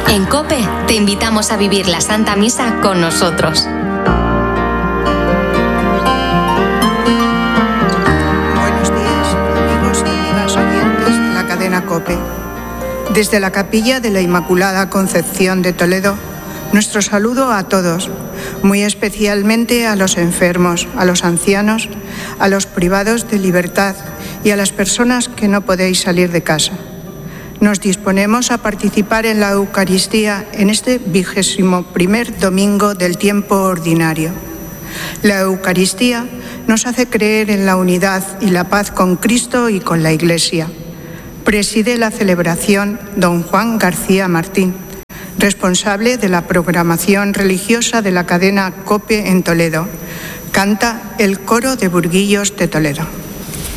En COPE te invitamos a vivir la Santa Misa con nosotros. Buenos días, amigos y amigas oyentes de la cadena COPE. Desde la Capilla de la Inmaculada Concepción de Toledo, nuestro saludo a todos, muy especialmente a los enfermos, a los ancianos, a los privados de libertad y a las personas que no podéis salir de casa. Nos disponemos a participar en la Eucaristía en este 21º domingo del tiempo ordinario. La Eucaristía nos hace creer en la unidad y la paz con Cristo y con la Iglesia. Preside la celebración don Juan García Martín, responsable de la programación religiosa de la cadena COPE en Toledo. Canta el Coro de Burguillos de Toledo.